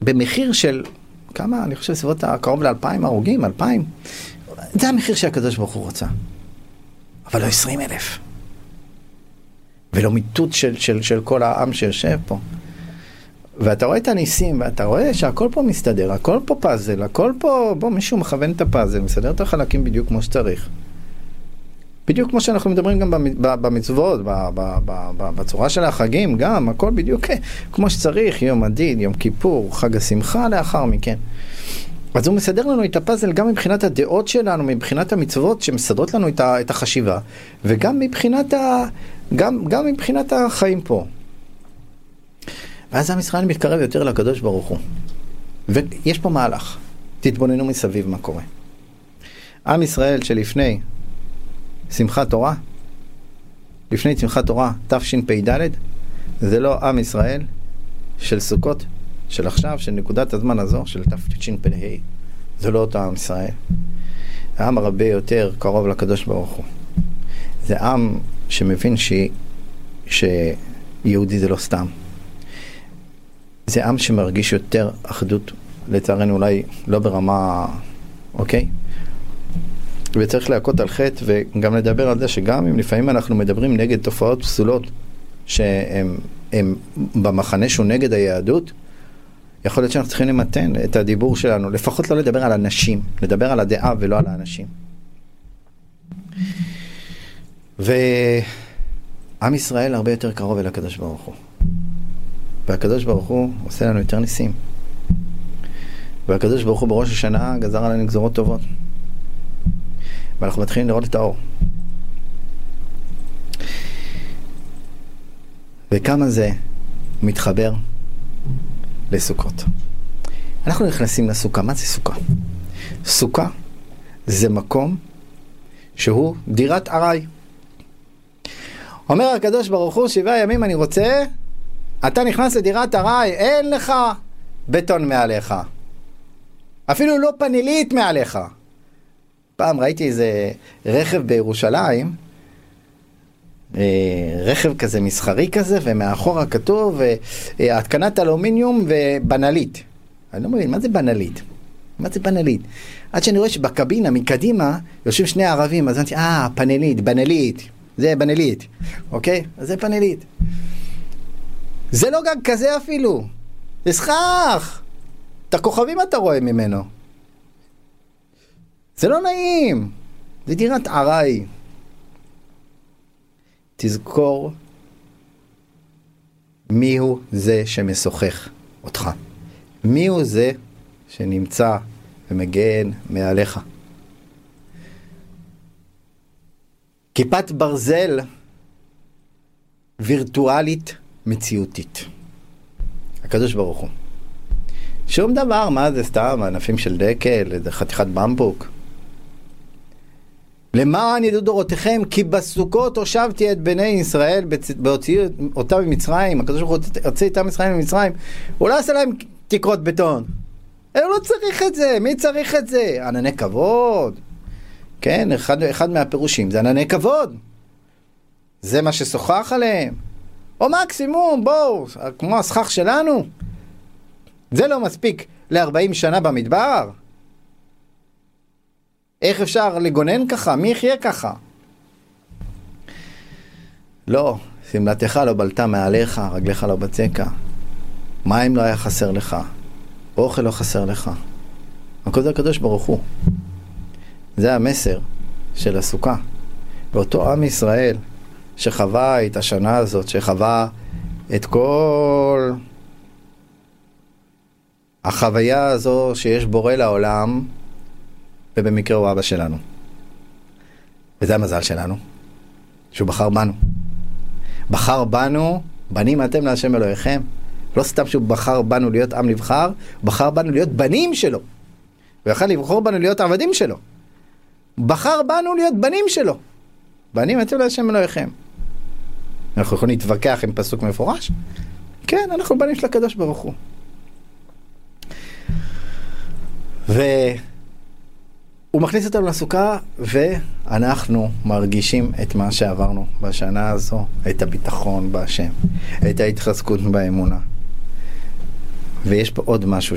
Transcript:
במחיר של כמה, אני חושב סביבות קרוב ל2,000 הרוגים, 2,000, זה המחיר שהקדוש ברוך הוא רוצה. אבל לא 20,000. ולא מיטוט של כל העם שיושב פה. ואתה רואה את הניסים, ואתה רואה שהכל פה מסתדר, הכל פה פאזל, הכל פה, בוא, מישהו מכוון את הפאזל, מסדר את החלקים בדיוק כמו שצריך. בדיוק כמו שאנחנו מדברים גם במצוות, בצורה של החגים, גם, הכל בדיוק כמו שצריך, יום הדין, יום כיפור, חג השמחה לאחר מכן. אז הוא מסדר לנו את הפאזל גם מבחינת הדעות שלנו, מבחינת המצוות שמסדרות לנו את החשיבה, וגם גם מבחינת החיים פה. ואז עם ישראל מתקרב יותר לקדוש ברוך הוא. ויש פה מהלך. תתבוננו מסביב מה קורה. עם ישראל שלפני שמחת תורה, לפני שמחת תורה תשפ"ד, זה לא עם ישראל של סוכות, של עכשיו, של נקודת הזמן הזו, של תשפ"ה. זה לא אותו עם ישראל. העם הרבה יותר קרוב לקדוש ברוך הוא. זה עם שמבין שיהודי זה לא סתם. זה עם שמרגיש יותר אחדות, לצערנו אולי לא ברמה, אוקיי? וצריך להכות על חטא וגם לדבר על זה שגם אם לפעמים אנחנו מדברים נגד תופעות פסולות שהם במחנה שהוא נגד היהדות, יכול להיות שאנחנו צריכים למתן את הדיבור שלנו, לפחות לא לדבר על אנשים, לדבר על הדעה ולא על האנשים. ועם ישראל הרבה יותר קרוב אל הקדוש ברוך הוא. והקדוש ברוך הוא עושה לנו יותר ניסים. והקדוש ברוך הוא בראש השנה גזר עלינו גזרות טובות. ואנחנו מתחילים לראות את האור. וכמה זה מתחבר לסוכות. אנחנו נכנסים לסוכה. מה זה סוכה? סוכה זה מקום שהוא דירת ארעי. אומר הקדוש ברוך הוא 7 ימים אני רוצה, אתה נכנס לדירת ארעי, אין לך בטון מעליך. אפילו לא פנילית מעליך. פעם ראיתי איזה רכב בירושלים, רכב כזה מסחרי כזה, ומאחורה כתוב התקנת אלומיניום ובנלית. אני לא מבין, מה זה בנלית? מה זה בנלית? עד שאני רואה שבקבינה מקדימה יושבים שני ערבים, אז אמרתי, פנלית, בנלית. זה בנלית, אוקיי? אז זה פנלית. זה לא גג כזה אפילו. זה סכך. את הכוכבים אתה רואה ממנו. זה לא נעים. זה דירת ארעי. תזכור מיהו זה שמשוחח אותך. מיהו זה שנמצא ומגן מעליך. כיפת ברזל וירטואלית מציאותית. הקדוש ברוך הוא. שום דבר, מה זה סתם? ענפים של דקל, איזה חתיכת במבוק. למען ידעו דורותיכם, כי בסוכות הושבתי את בני ישראל בהוציא אותם ממצרים. הקדוש ברוך הוא הוציא איתם ישראל ממצרים. הוא לא עשה להם תקרות בטון. הוא לא צריך את זה. מי צריך את זה? ענני כבוד. כן, אחד מהפירושים זה ענני כבוד. זה מה ששוחח עליהם. או מקסימום, בואו, כמו הסכך שלנו. זה לא מספיק ל40 שנה במדבר. איך אפשר לגונן ככה? מי יחיה ככה? לא, סמלתך לא בלטה מעליך, רגליך לא בצקה. מים לא היה חסר לך. אוכל לא חסר לך. הכל זה הקדוש ברוך הוא. זה המסר של הסוכה. ואותו עם ישראל שחווה את השנה הזאת, שחווה את כל החוויה הזו שיש בורא לעולם, ובמקרה הוא אבא שלנו. וזה המזל שלנו, שהוא בחר בנו. בחר בנו, בנים אתם להשם אלוהיכם. לא סתם שהוא בחר בנו להיות עם נבחר, בחר בנו להיות בנים שלו. הוא יכל לבחור בנו להיות עבדים שלו. בחר בנו להיות בנים שלו. בנים אתם להשם אלוהיכם. אנחנו יכולים להתווכח עם פסוק מפורש? כן, אנחנו בנים של הקדוש ברוך הוא. הוא מכניס אותנו לסוכה, ואנחנו מרגישים את מה שעברנו בשנה הזו, את הביטחון בהשם, את ההתחזקות באמונה. ויש פה עוד משהו